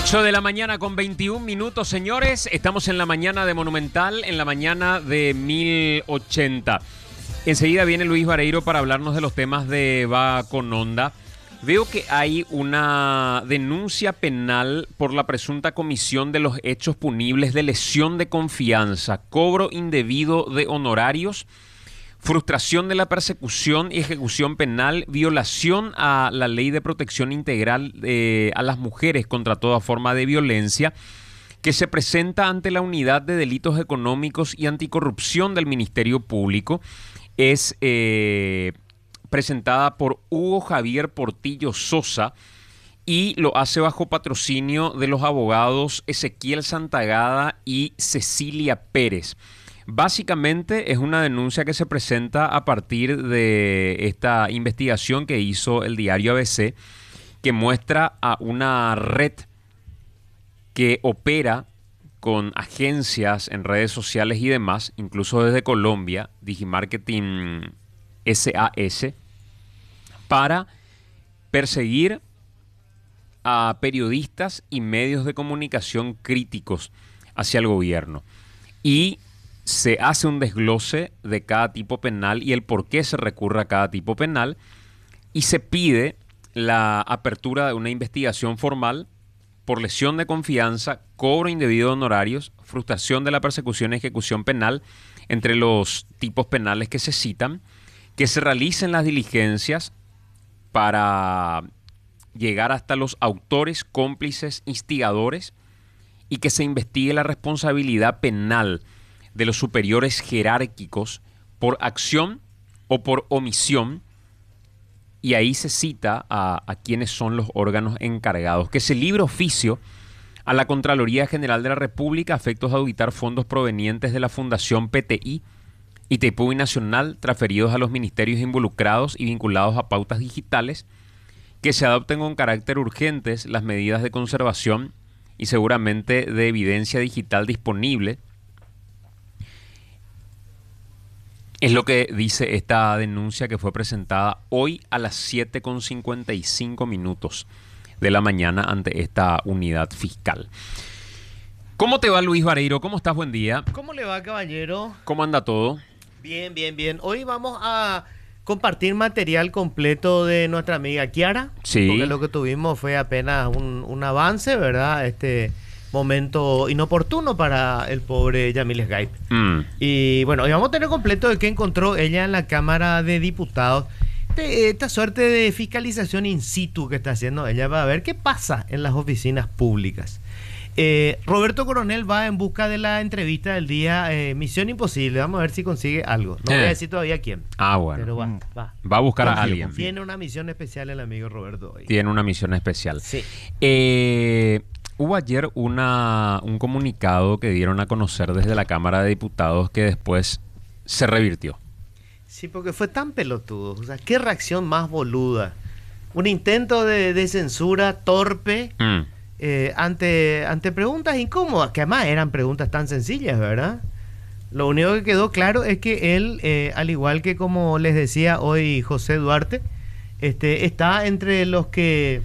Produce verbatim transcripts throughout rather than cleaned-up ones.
ocho de la mañana con veintiún minutos, señores. Estamos en la mañana de Monumental, en la mañana de mil ochenta. Enseguida viene Luis Vareiro para hablarnos de los temas de Va con Onda. Veo que hay una denuncia penal por la presunta comisión de los hechos punibles de lesión de confianza, cobro indebido de honorarios, frustración de la persecución y ejecución penal, violación a la ley de protección integral eh, a las mujeres contra toda forma de violencia, que se presenta ante la Unidad de Delitos Económicos y Anticorrupción del Ministerio Público. Es eh, presentada por Hugo Javier Portillo Sosa y lo hace bajo patrocinio de los abogados Ezequiel Santagada y Cecilia Pérez. Básicamente es una denuncia que se presenta a partir de esta investigación que hizo el diario A B C, que muestra a una red que opera con agencias en redes sociales y demás, incluso desde Colombia, Digimarketing S A S, para perseguir a periodistas y medios de comunicación críticos hacia el gobierno. Y se hace un desglose de cada tipo penal y el por qué se recurre a cada tipo penal, y se pide la apertura de una investigación formal por lesión de confianza, cobro indebido de honorarios, frustración de la persecución y ejecución penal, entre los tipos penales que se citan, que se realicen las diligencias para llegar hasta los autores, cómplices, instigadores, y que se investigue la responsabilidad penal de los superiores jerárquicos por acción o por omisión, y ahí se cita a, a quiénes son los órganos encargados, que se libre oficio a la Contraloría General de la República a efectos de auditar fondos provenientes de la Fundación P T I y Itaipu Nacional transferidos a los ministerios involucrados y vinculados a pautas digitales, que se adopten con carácter urgentes las medidas de conservación y seguramente de evidencia digital disponible. Es lo que dice esta denuncia que fue presentada hoy a las siete con cincuenta y cinco minutos de la mañana ante esta unidad fiscal. ¿Cómo te va, Luis Vareiro? ¿Cómo estás? Buen día. ¿Cómo le va, caballero? ¿Cómo anda todo? Bien, bien, bien. Hoy vamos a compartir material completo de nuestra amiga Kiara. Sí. Porque lo que tuvimos fue apenas un, un avance, ¿verdad? Este momento inoportuno para el pobre Yamil Sgaip. Mm. Y bueno, hoy vamos a tener completo de qué encontró ella en la Cámara de Diputados. De esta suerte de fiscalización in situ que está haciendo ella, va a ver qué pasa en las oficinas públicas. Eh, Roberto Coronel va en busca de la entrevista del día, eh, Misión Imposible. Vamos a ver si consigue algo. No eh. voy a decir todavía quién. Ah, bueno. Pero va, va. Va a buscar confío, a alguien. Confío. Tiene una misión especial el amigo Roberto hoy. Tiene una misión especial. Sí. Eh... Hubo ayer una, un comunicado que dieron a conocer desde la Cámara de Diputados que después se revirtió. Sí, porque fue tan pelotudo. O sea, qué reacción más boluda. Un intento de, de censura torpe mm. eh, ante, ante preguntas incómodas, que además eran preguntas tan sencillas, ¿verdad? Lo único que quedó claro es que él, eh, al igual que como les decía hoy José Duarte, este, está entre los que...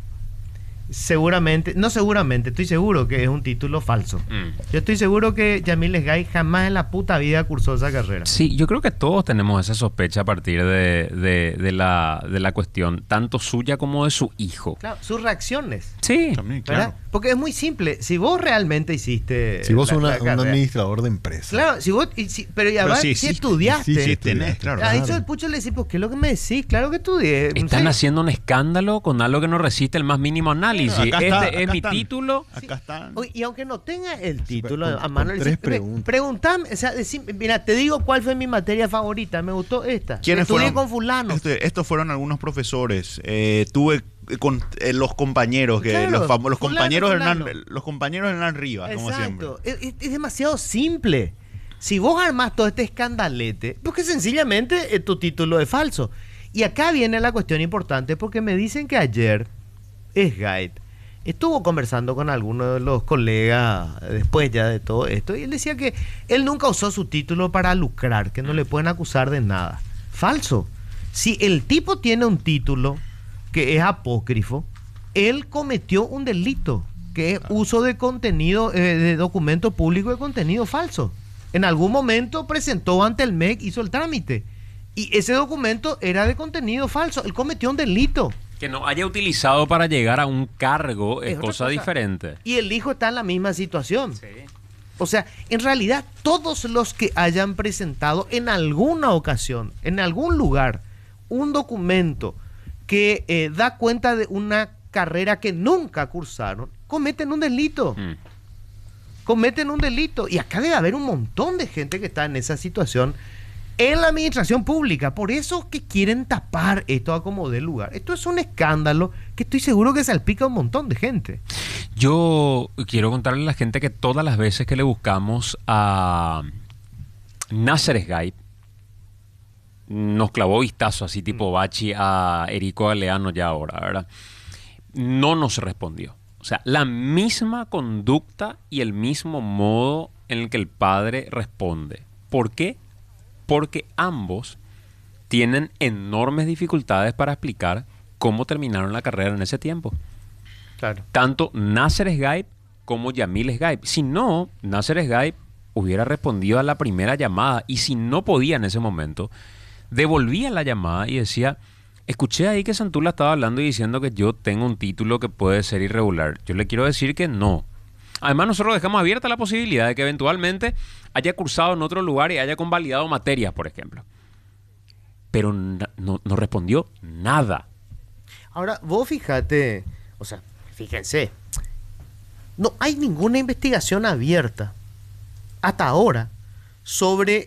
Seguramente, no seguramente, estoy seguro que es un título falso. Mm. Yo estoy seguro que Yamil Sgaip jamás en la puta vida cursó esa carrera. Sí, yo creo que todos tenemos esa sospecha a partir de, de, de, la, de la cuestión, tanto suya como de su hijo. Claro, sus reacciones. Sí, también, claro. Porque es muy simple. Si vos realmente hiciste... Si vos sos la, una, la un administrador de empresa. Claro, si vos... Y si, pero ya va, si, si estudiaste. Sí, sí, tenés, claro. A eso el Pucho le decís, pues, ¿qué es lo que me decís? Claro que estudié. Están ¿sí? haciendo un escándalo con algo que no resiste el más mínimo análisis. Bueno, acá está, este es mi están. título. Acá están. Oye, y aunque no tenga el título con, a mano, con tres preguntas. Preguntame, o sea, decir, mira, te digo cuál fue mi materia favorita, me gustó esta. ¿Quiénes Estudié fueron? con fulano. Este, estos fueron algunos profesores. Eh, tuve con eh, los compañeros, que claro, los, los fulano, compañeros fulano. Hernán, los compañeros Hernán Rivas, como siempre. Es, es, es demasiado simple. Si vos armás todo este escandalete, porque sencillamente eh, tu título es falso. Y acá viene la cuestión importante, porque me dicen que ayer Sgaip estuvo conversando con algunos de los colegas después ya de todo esto, y él decía que él nunca usó su título para lucrar, que no le pueden acusar de nada. Falso. Si el tipo tiene un título que es apócrifo, él cometió un delito. que es uso de contenido, eh, de documento público de contenido falso. En algún momento presentó ante el M E C, hizo el trámite. Y ese documento era de contenido falso. Él cometió un delito. Que no haya utilizado para llegar a un cargo es, Es otra cosa, cosa. diferente. Y el hijo está en la misma situación. Sí. O sea, en realidad, todos los que hayan presentado en alguna ocasión, en algún lugar, un documento que eh, da cuenta de una carrera que nunca cursaron, cometen un delito. Mm. Cometen un delito. Y acá debe haber un montón de gente que está en esa situación en la administración pública. Por eso que quieren tapar esto a como dé lugar. Esto es un escándalo que estoy seguro que salpica a un montón de gente. Yo quiero contarle a la gente que todas las veces que le buscamos a Nasser Sgaip, nos clavó vistazo así tipo Bachi a Erico Galeano ya ahora, ¿verdad? No nos respondió. O sea, la misma conducta y el mismo modo en el que el padre responde. ¿Por qué? Porque ambos tienen enormes dificultades para explicar cómo terminaron la carrera en ese tiempo. Claro. Tanto Nasser Sgaip como Yamil Sgaip. Si no, Nasser Sgaip hubiera respondido a la primera llamada y si no podía en ese momento, devolvía la llamada y decía, escuché ahí que Santula estaba hablando y diciendo que yo tengo un título que puede ser irregular. Yo le quiero decir que no. Además, nosotros dejamos abierta la posibilidad de que eventualmente haya cursado en otro lugar y haya convalidado materias, por ejemplo. Pero no, no, no respondió nada. Ahora, vos fíjate, o sea, fíjense, no hay ninguna investigación abierta hasta ahora sobre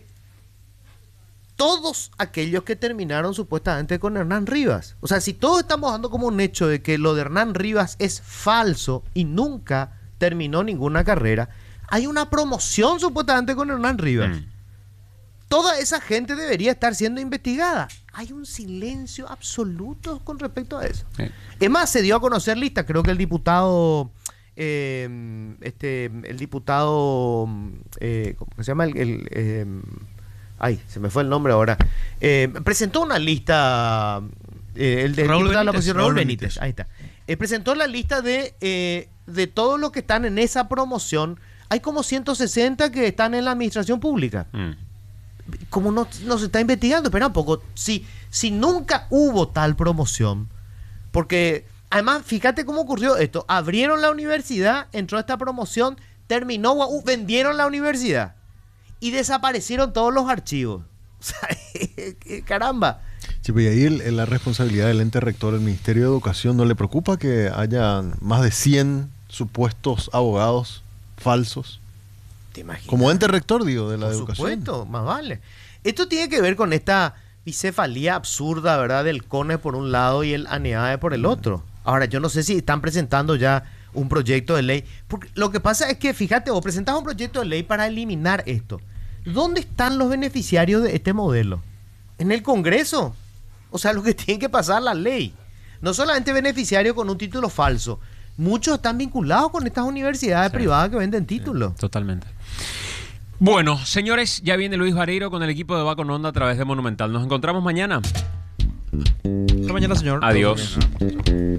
todos aquellos que terminaron supuestamente con Hernán Rivas. O sea, si todos estamos dando como un hecho de que lo de Hernán Rivas es falso y nunca terminó ninguna carrera, hay una promoción supuestamente con Hernán Rivas. Mm. Toda esa gente debería estar siendo investigada. Hay un silencio absoluto con respecto a eso. Sí. Es más, se dio a conocer lista, creo que el diputado, eh, este, el diputado, eh, ¿cómo se llama? El, el eh, ay, se me fue el nombre ahora. Eh, presentó una lista, eh, el de Raúl diputado de la Benítez, oposición, Raúl Raúl Benítez, Benítez. ahí está. Eh, presentó la lista de, eh, de todos los que están en esa promoción. Hay como ciento sesenta que están en la administración pública. Mm. Como no, no se está investigando, espera un poco, si, si nunca hubo tal promoción, porque además, fíjate cómo ocurrió esto, abrieron la universidad, entró esta promoción, terminó, uh, vendieron la universidad y desaparecieron todos los archivos. O sea, caramba. Sí, pues y ahí el, el, la responsabilidad del ente rector del Ministerio de Educación, ¿no le preocupa que haya más de cien supuestos abogados falsos? Como ente rector, digo, de la Por educación. Por supuesto, más vale. Esto tiene que ver con esta bicefalía absurda, ¿verdad? Del CONE por un lado y el ANEAE por el otro. Ahora, yo no sé si están presentando ya un proyecto de ley. Porque lo que pasa es que, fíjate, vos presentás un proyecto de ley para eliminar esto. ¿Dónde están los beneficiarios de este modelo? ¿En el Congreso? O sea, los que tienen que pasar la ley. No solamente beneficiarios con un título falso. Muchos están vinculados con estas universidades sí. privadas que venden títulos. Sí, totalmente. Bueno, señores, ya viene Luis Vareiro con el equipo de Va con Onda a través de Monumental. Nos encontramos mañana. Hasta mañana, señor. Adiós.